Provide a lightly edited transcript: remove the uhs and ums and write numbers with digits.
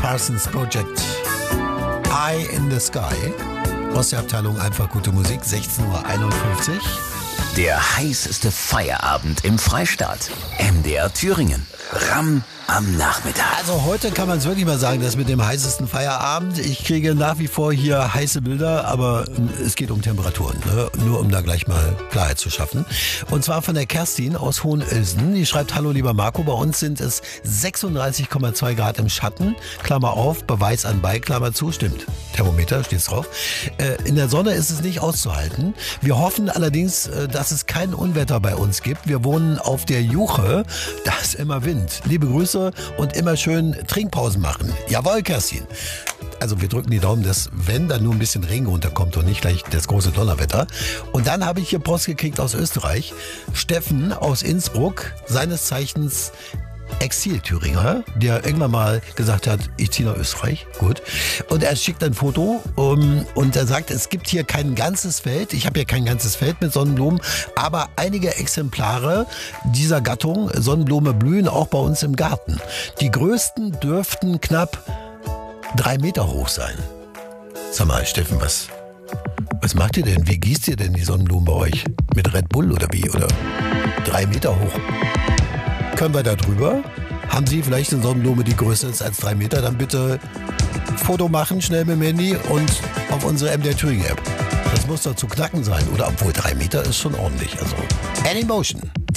Parsons Project. Eye in the Sky. Aus der Abteilung Einfach gute Musik, 16:51 Uhr. Der heißeste Feierabend im Freistaat. MDR Thüringen. Ramm am Nachmittag. Also heute kann man es wirklich mal sagen, das mit dem heißesten Feierabend. Ich kriege nach wie vor hier heiße Bilder, aber es geht um Temperaturen, ne? Nur um da gleich mal Klarheit zu schaffen. Und zwar von der Kerstin aus Hohenilsen. Die schreibt: Hallo lieber Marco, bei uns sind es 36,2 Grad im Schatten. Klammer auf, Beweis anbei, Klammer zu, stimmt. Thermometer, steht's drauf. In der Sonne ist es nicht auszuhalten. Wir hoffen allerdings, dass es kein Unwetter bei uns gibt. Wir wohnen auf der Juche, da ist immer Wind. Liebe Grüße und immer schön Trinkpausen machen. Jawohl, Kerstin. Also wir drücken die Daumen, dass wenn dann nur ein bisschen Regen runterkommt und nicht gleich das große Donnerwetter. Und dann habe ich hier Post gekriegt aus Österreich. Steffen aus Innsbruck, seines Zeichens Exil-Thüringer, der irgendwann mal gesagt hat, ich ziehe nach Österreich. Gut. Und er schickt ein Foto und er sagt, es gibt hier kein ganzes Feld. Ich habe hier kein ganzes Feld mit Sonnenblumen, aber einige Exemplare dieser Gattung Sonnenblume blühen auch bei uns im Garten. Die größten dürften knapp 3 Meter hoch sein. Sag mal, Steffen, was macht ihr denn? Wie gießt ihr denn die Sonnenblumen bei euch? Mit Red Bull oder wie? Oder 3 Meter hoch? Können wir da drüber? Haben Sie vielleicht eine Sonnenblume, die größer ist als 3 Meter? Dann bitte Foto machen, schnell mit dem Handy und auf unsere MDR Thüringen App. Das muss doch zu knacken sein, oder? Obwohl 3 Meter ist schon ordentlich. Also, Anymotion.